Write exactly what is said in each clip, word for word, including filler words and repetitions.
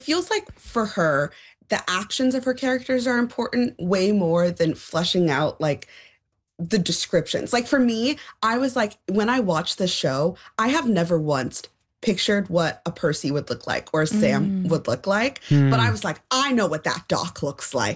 feels like for her, the actions of her characters are important way more than fleshing out like the descriptions. Like for me, I was like, when I watched this show, I have never once pictured what a Percy would look like or a Sam Mm. would look like. Hmm. But I was like, I know what that Doc looks like.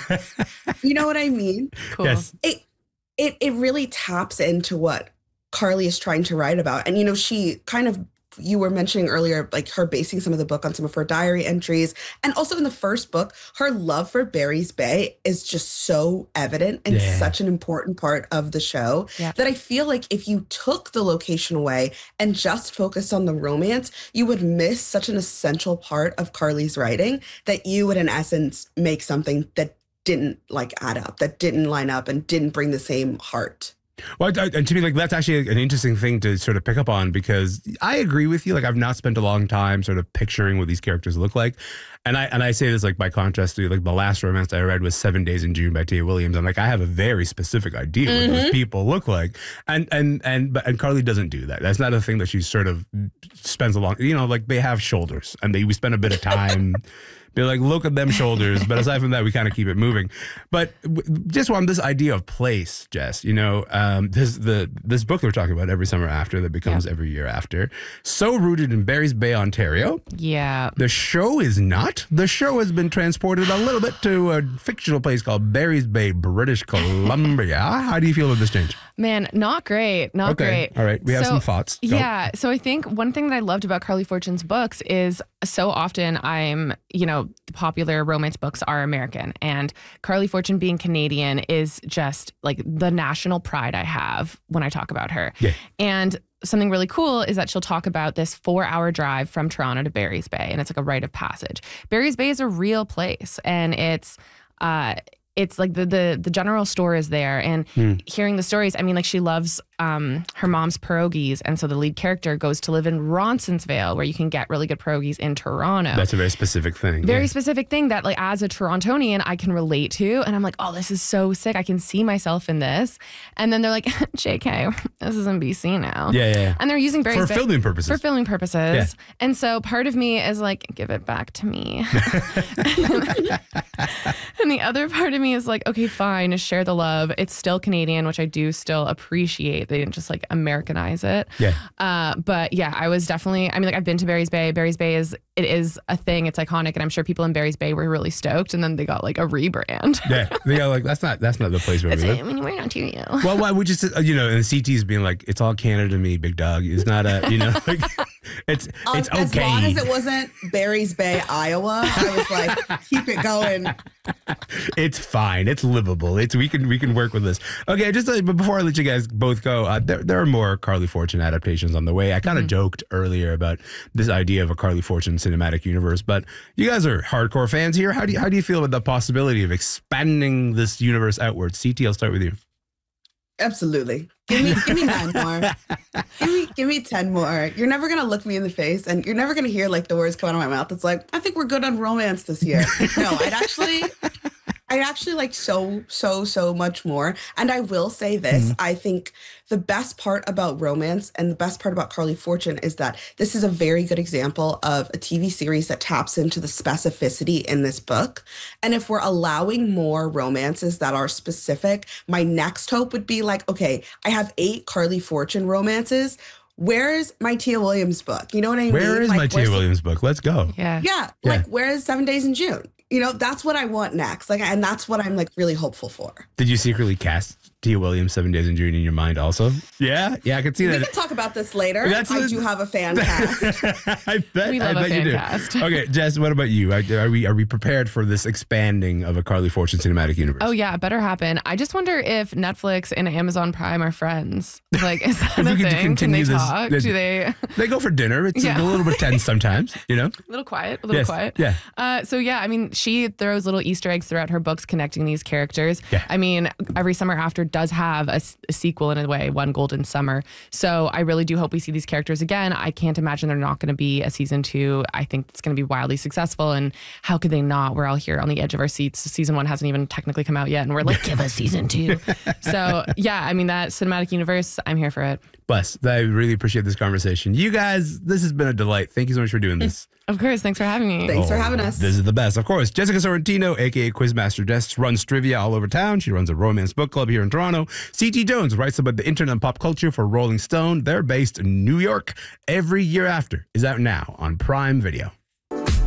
You know what I mean? Cool. Yes. It it it really taps into what Carly is trying to write about. And you know, she kind of you were mentioning earlier, like her basing some of the book on some of her diary entries. And also in the first book, her love for Barry's Bay is just so evident and Yeah. such an important part of the show Yeah. that I feel like if you took the location away and just focused on the romance, you would miss such an essential part of Carly's writing that you would in essence make something that didn't like add up, that didn't line up and didn't bring the same heart. Well, I- and to me, like that's actually an interesting thing to sort of pick up on because I agree with you. Like I've not spent a long time sort of picturing what these characters look like, and I and I say this like by contrast to like the last romance I read was Seven Days in June by Tia Williams. I'm like I have a very specific idea what those people look like, and and and but and Carly doesn't do that. That's not a thing that she sort of spends a long. You know, like they have shoulders, and they we spend a bit of time. Be like, look at them shoulders. But aside from that, we kind of keep it moving. But w- just on this idea of place, Jess, you know, um, this the this book we're talking about every summer after that becomes every year after. So rooted in Barry's Bay, Ontario. Yeah. The show is not. The show has been transported a little bit to a fictional place called Barry's Bay, British Columbia. How do you feel about this change? Man, not great. Not Okay. great. All right. We have So, some thoughts. Go. Yeah. So I think one thing that I loved about Carly Fortune's books is so often I'm, you know, the popular romance books are American, and Carly Fortune being Canadian is just like the national pride I have when I talk about her. Yeah. And something really cool is that she'll talk about this four hour drive from Toronto to Barry's Bay, and it's like a rite of passage. Barry's Bay is a real place, and it's, uh, it's like the, the the general store is there, and Hmm. hearing the stories, I mean, like she loves um, her mom's pierogies, and so the lead character goes to live in Roncesvalles, where you can get really good pierogies in Toronto. That's a very specific thing. Very yeah. specific thing that, like, as a Torontonian, I can relate to, and I'm like, oh, this is so sick. I can see myself in this. And then they're like, J K, this is in B C now. Yeah, yeah, yeah. And they're using Barry's For Bay filming purposes. for filming purposes. Yeah. And so part of me is like, give it back to me. And the other part of me is like, okay, fine, share the love. It's still Canadian, which I do still appreciate. They didn't just like Americanize it. Yeah. Uh, but yeah, I was definitely, I mean, like I've been to Barry's Bay. Barry's Bay is, it is a thing. It's iconic. And I'm sure people in Barry's Bay were really stoked. And then they got like a rebrand. Yeah, they are like that's not that's not the place where It's, we I live. mean, we're not to you. Well, why would you say, you know, and C T's being like, it's all Canada to me, big dog. It's not a, you know, like, it's Um, it's As okay. long as it wasn't Barry's Bay, Iowa, I was like, keep it going. It's fine. It's livable. It's we can we can work with this. Okay, just uh, but before I let you guys both go, uh, there there are more Carly Fortune adaptations on the way. I kind of joked earlier about this idea of a Carly Fortune cinematic universe, but you guys are hardcore fans here. How do you, how do you feel about the possibility of expanding this universe outwards? C T, I'll start with you. Absolutely. Give me give me nine more. Give me give me ten more. You're never gonna look me in the face and you're never gonna hear like the words come out of my mouth. It's like, I think we're good on romance this year. No, I'd actually I'd actually like so, so, so much more. And I will say this, Mhm. I think the best part about romance and the best part about Carly Fortune is that this is a very good example of a T V series that taps into the specificity in this book. And if we're allowing more romances that are specific, my next hope would be like, okay, I have eight Carly Fortune romances. Where's my Tia Williams book? You know what I mean? Where is Like, my Tia where's- Williams book? Let's go. Yeah. Yeah, Yeah. like where is Seven Days in June? You know, that's what I want next. Like, and that's what I'm like really hopeful for. Did you secretly cast Tia Williams Seven Days in June in your mind also? Yeah, yeah, I can see We that. can talk about this later. That's I a- do have a fan cast. I bet. We I love a bet you fan do. cast. Okay, Jess, what about you? Are, are we are we prepared for this expanding of a Carly Fortune cinematic universe? Oh yeah, it better happen. I just wonder if Netflix and Amazon Prime are friends. Like, is that If a we could thing? Can continue they this- talk? the- Do they? A They go for dinner. It's Yeah. a little bit tense sometimes, you know? little quiet. A little Yes. quiet. Yeah. Uh, so yeah, I mean, she throws little Easter eggs throughout her books connecting these characters. Yeah. I mean, Every Summer After does have a, s- a sequel in a way, One Golden Summer. So I really do hope we see these characters again. I can't imagine they're not going to be a season two. I think it's going to be wildly successful. And how could they not? We're all here on the edge of our seats. Season one hasn't even technically come out yet, and we're like, give us season two. So yeah, I mean, that cinematic universe, I'm here for it. Bless. I really appreciate this conversation. You guys, this has been a delight. Thank you so much for doing this. Of course. Thanks for having me. Thanks Oh, for having us. This is the best. Of course, Jessica Sorrentino, a k a. Quizmaster Jess, runs trivia all over town. She runs a romance book club here in Toronto. C T Jones writes about the internet and pop culture for Rolling Stone. They're based in New York. Every Year After is out now on Prime Video.